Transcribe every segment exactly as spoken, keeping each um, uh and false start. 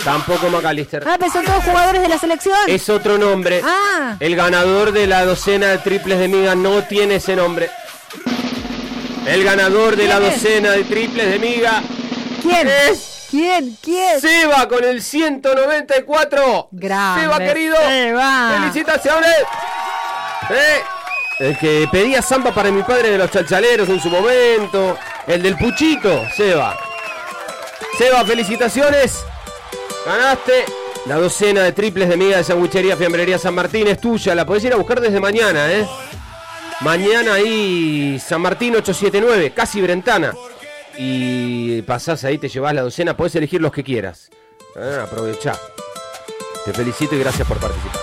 Tampoco McAllister. Ah, pero son todos jugadores de la selección. Es otro nombre. Ah. El ganador de la docena de triples de miga no tiene ese nombre. El ganador de la docena de triples de miga. ¿Quién? Es ¿Quién? ¿Quién? Seba con el ciento noventa y cuatro. Grande. Seba, querido. Seba. Felicitaciones. Eh, el que pedía samba para mi padre de los chalchaleros en su momento. El del puchito, Seba. Seba, felicitaciones. Ganaste la docena de triples de miga de Sanguchería Fiambrería San Martín. Es tuya, la podés ir a buscar desde mañana, ¿eh? Mañana ahí, San Martín ochocientos setenta y nueve, casi Brentana. Y pasás ahí, te llevas la docena, podés elegir los que quieras. Ah, aprovechá. Te felicito y gracias por participar.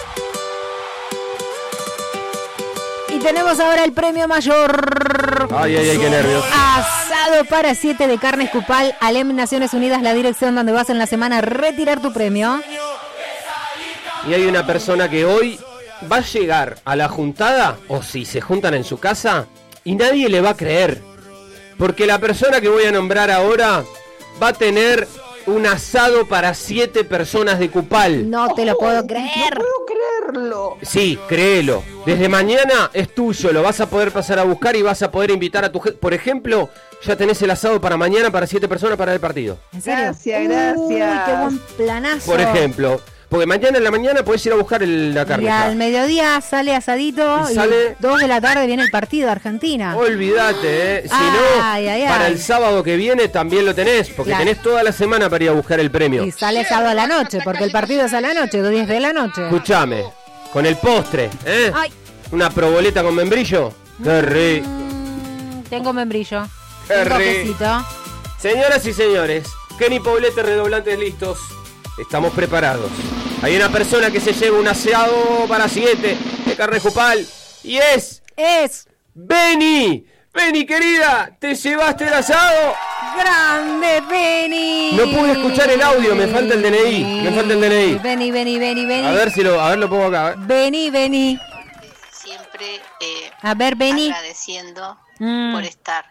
Y tenemos ahora el premio mayor. Ay, ay, ay, qué nervios. Asado para siete de Carnes Cupal. Alem Naciones Unidas, la dirección donde vas en la semana a retirar tu premio. Y hay una persona que hoy va a llegar a la juntada, o si se juntan en su casa, y nadie le va a creer. Porque la persona que voy a nombrar ahora va a tener un asado para siete personas de Cupal. No te lo puedo creer. No puedo creerlo. Sí, créelo. Desde mañana es tuyo, lo vas a poder pasar a buscar y vas a poder invitar a tu gente. Por ejemplo, ya tenés el asado para mañana para siete personas para el partido. ¿En serio? Gracias, gracias. Uy, qué buen planazo. Por ejemplo, porque mañana en la mañana podés ir a buscar el, la carne. Y ya. al mediodía sale asadito Y y, sale- dos de la tarde viene el partido de Argentina. Olvídate, ¿eh? Si Ay, no, ay, para ay. el sábado que viene también lo tenés, porque Claro. tenés toda la semana para ir a buscar el premio. Y sale sábado a la noche, porque el partido es a la noche, diez de la noche. Escuchame, con el postre, ¿eh? Ay. Una proboleta con membrillo. Qué rico. Mm, tengo membrillo. Qué Tengo rico. quesito. Señoras y señores, Kenny Poblete, redoblantes listos. Estamos preparados. Hay una persona que se lleva un asado para siete de Carne Cupal y es Es Beni. Beni, querida, ¿te llevaste el asado? grande, Beni. No pude escuchar el audio, me falta el D N I, me falta el D N I. Beni, Beni, Beni, Beni. A ver si lo, a ver lo pongo acá. a ver. Vení, vení. Siempre eh, A ver, Beni. agradeciendo Mm. por estar.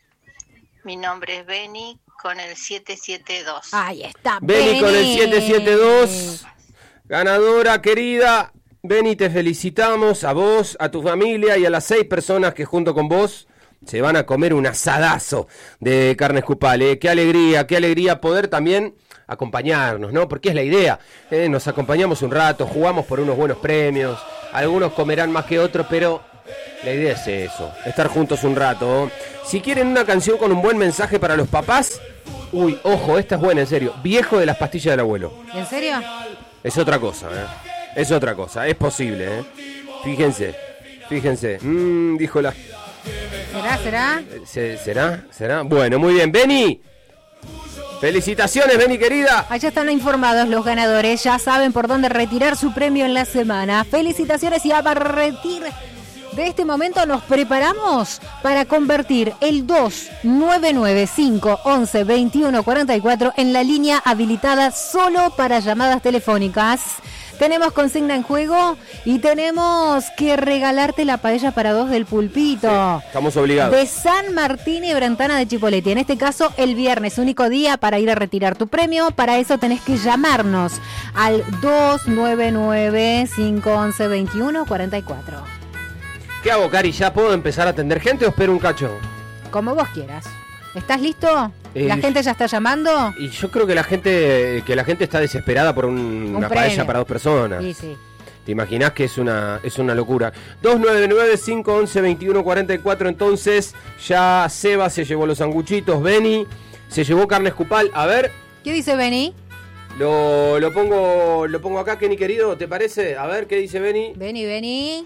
Mi nombre es Beni con el siete siete dos. Ahí está, Beni con el siete siete dos. Ganadora, querida. Beni, te felicitamos a vos, a tu familia y a las seis personas que junto con vos se van a comer un asadazo de Carnes Cupal. ¿eh? Qué alegría, qué alegría poder también acompañarnos, ¿no? Porque es la idea. ¿eh? Nos acompañamos un rato, jugamos por unos buenos premios. Algunos comerán más que otros, pero la idea es eso, estar juntos un rato. Si quieren una canción con un buen mensaje para los papás, uy, ojo, esta es buena, en serio. Viejo de las pastillas del abuelo. ¿En serio? Es otra cosa, ¿eh? Es otra cosa, es posible, ¿eh? Fíjense, fíjense. Mmm, dijo la... ¿Será, será? ¿Se- ¿Será? ¿Será? Bueno, muy bien. Beni, felicitaciones, Beni, querida. Allá están informados los ganadores, ya saben por dónde retirar su premio en la semana. Felicitaciones y a partir de este momento nos preparamos para convertir el dos nueve nueve cinco once veintiuno cuarenta y cuatro en la línea habilitada solo para llamadas telefónicas. Tenemos consigna en juego y tenemos que regalarte la paella para dos del Pulpito. Estamos obligados. De San Martín y Brentana de Chipoleti. En este caso, el viernes, único día para ir a retirar tu premio. Para eso tenés que llamarnos al dos nueve nueve cinco once veintiuno cuarenta y cuatro. ¿Qué hago, Cari? ¿Ya puedo empezar a atender gente o espero un cacho? Como vos quieras. ¿Estás listo? Eh, ¿La gente ya está llamando? Y yo creo que la gente que la gente está desesperada por un- una premio. paella para dos personas. Sí, sí. ¿Te imaginás que es una es una locura? dos nueve nueve cinco once veintiuno cuarenta y cuatro. Entonces ya Seba se llevó los sanguchitos, Beni se llevó Carnes Cupal. A ver, ¿Qué dice Beni? lo, lo pongo lo pongo acá, Kenny querido, ¿te parece? A ver qué dice Beni. Beni, Beni.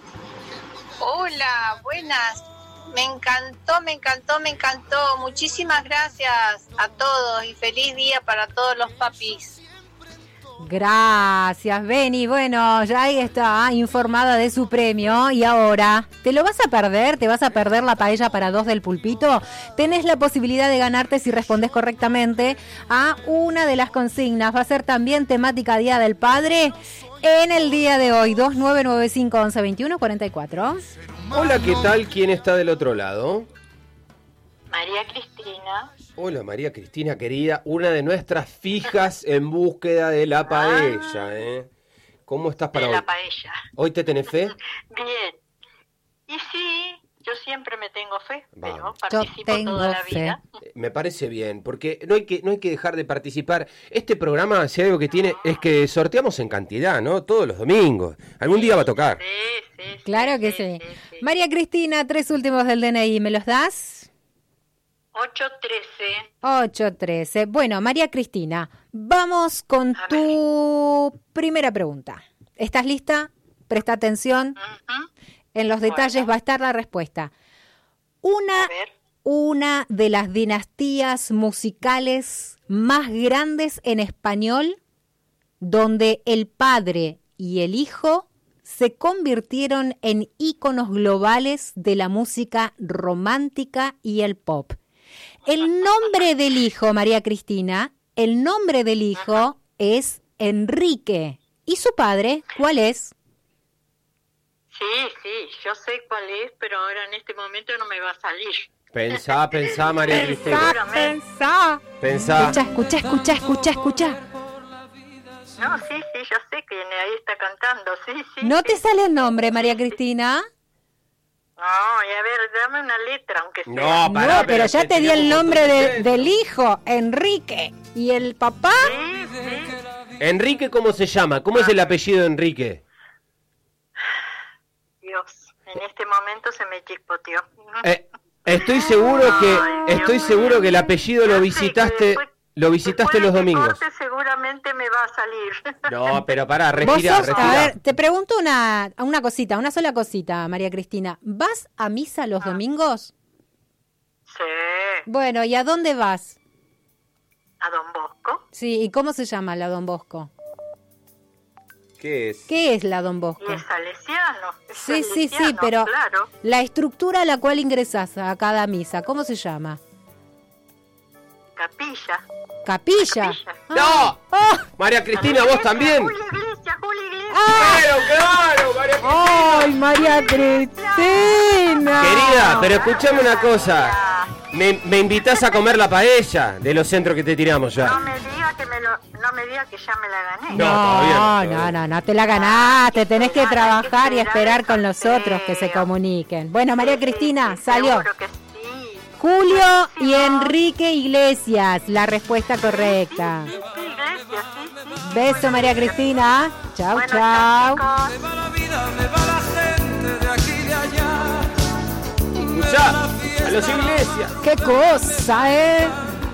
Hola, buenas. Me encantó, me encantó, me encantó. Muchísimas gracias a todos y feliz día para todos los papis. Gracias, Beni. Bueno, ya ahí está, informada de su premio. Y ahora, ¿te lo vas a perder? ¿Te vas a perder la paella para dos del Pulpito? Tenés la posibilidad de ganarte si respondes correctamente a una de las consignas. Va a ser también temática Día del Padre en el día de hoy. dos nueve nueve cinco once veintiuno cuarenta y cuatro. Hola, ¿qué tal? ¿Quién está del otro lado? María Cristina. Hola María Cristina querida, una de nuestras fijas en búsqueda de la paella, ¿eh? ¿Cómo estás para de hoy? la paella. ¿Hoy te tenés fe? Bien. Y sí, yo siempre me tengo fe, pero Vamos. participo Yo tengo toda la fe. vida. Me parece bien, porque no hay que no hay que dejar de participar. Este programa, si hay algo que tiene, es que sorteamos en cantidad, ¿no? Todos los domingos. Algún día va a tocar. Sí, sí, sí. Claro que sí. sí, sí. María Cristina, tres últimos del D N I, ¿me los das? ocho trece. ocho trece. Bueno, María Cristina, vamos con A tu primera pregunta. ¿Estás lista? Presta atención. Ujú. En los detalles Bueno. va a estar la respuesta. Una, A ver. una de las dinastías musicales más grandes en español, donde el padre y el hijo se convirtieron en íconos globales de la música romántica y el pop. El nombre del hijo, María Cristina, el nombre del hijo es Enrique. ¿Y su padre cuál es? Sí, sí, yo sé cuál es, pero ahora en este momento no me va a salir. Pensá, pensá, María Cristina. Seguramente. Pensá. Pensá. Escucha, escucha, escucha, escucha, escucha. No, sí, sí, yo sé que ahí está cantando, sí, sí. ¿No sí. te sale el nombre, María Cristina? No, y a ver, dame una letra, aunque sea. No, pará, No, pero ya que te di el tenemos nombre otro de- sujeto. del hijo, Enrique. ¿Y el papá? Sí, sí. Enrique, ¿cómo se llama? ¿Cómo es el apellido de Enrique? Dios, en este momento se me chispoteó. Eh, estoy seguro que Ay, estoy Dios seguro mío. que el apellido lo Ya sé que visitaste después- lo visitaste después los de que domingos. corte seguramente me va a salir. No, pero pará, Vos respirá, sos, a respirá. ver, te pregunto una, una cosita, una sola cosita, María Cristina. ¿Vas a misa los domingos? Sí, Bueno, ¿y a dónde vas? a Don Bosco. Sí, ¿y cómo se llama la Don Bosco? ¿Qué es? ¿Qué es la Don Bosco? Y es salesiano. es Sí, sí, sí, salesiano, pero Claro, la estructura a la cual ingresás a cada misa, ¿cómo se llama? capilla. ¿Capilla? Capilla. ¡No! ¡Ah! María Cristina, vos también. Julio Iglesia, Julio Iglesia. ¡Ah! Pero claro, María Cristina. ¡Ay, María Cristina! Querida, pero escuchame una cosa. Me, me invitás a comer la paella de los centros que te tiramos No ya. me diga que me lo, no me diga que ya me la gané. No, todavía no, No, todavía no, no, no te la ganaste. Tenés que Hay que trabajar y esperar esperar el con los sorteo. otros que se comuniquen. Bueno, María Sí, sí, Cristina, sí, salió seguro que sí. Julio y Buenísimo. Enrique Iglesias, la respuesta correcta. Sí, sí, Iglesia, sí, sí. Beso, María Cristina. Chau, Bueno, chau. chao, chicos. Me va la vida, me va la gente de aquí y de allá. Escuchá, a los iglesias. Qué cosa, ¿eh?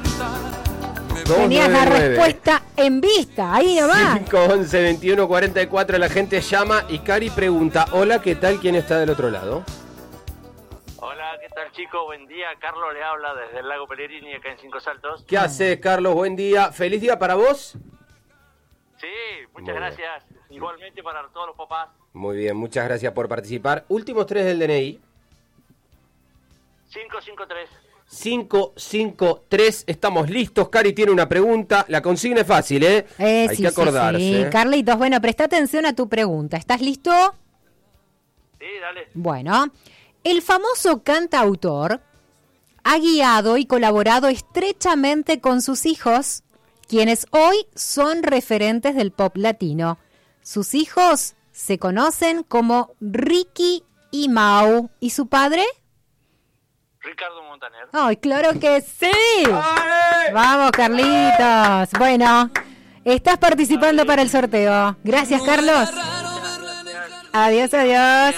Tenías la respuesta en vista, ahí nomás. cinco once veintiuno cuarenta y cuatro, la gente llama y Cari pregunta, hola, ¿qué tal? ¿Quién está del otro lado? Hola, ¿qué tal chicos? Buen día. Carlos le habla desde el lago Pellegrini, acá en Cinco Saltos. ¿Qué haces, Carlos? Buen día. ¿Feliz día para vos? Sí, muchas Muy gracias. Igualmente para todos los papás. Muy bien, muchas gracias por participar. Últimos tres del D N I. cinco cinco tres. cinco cinco tres, estamos listos. Cari tiene una pregunta. La consigna es fácil, ¿eh? Eh, Hay sí, que sí, acordarse. sí. ¿eh? Carlitos, bueno, presta atención a tu pregunta. ¿Estás listo? Sí, dale. Bueno, el famoso cantautor ha guiado y colaborado estrechamente con sus hijos, quienes hoy son referentes del pop latino. Sus hijos se conocen como Ricky y Mau. ¿Y su padre? Ricardo Montaner. ¡Ay, claro que sí! ¡Ale! Vamos, Carlitos. Bueno, estás participando para el sorteo. Gracias, Carlos. Adiós, adiós.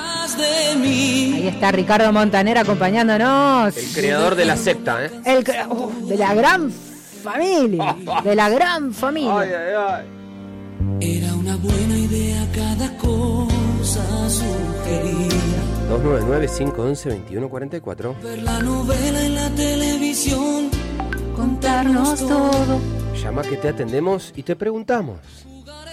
Ahí está Ricardo Montaner acompañándonos. El creador de la secta, ¿eh? El cre- uh, de la gran familia. De la gran familia. Ay, ay, ay. Era una buena idea cada cosa sugerida. dos nueve nueve, cinco once, veintiuno cuarenta y cuatro. Ver la novela en la televisión. Contarnos todo. Llama que te atendemos y te preguntamos.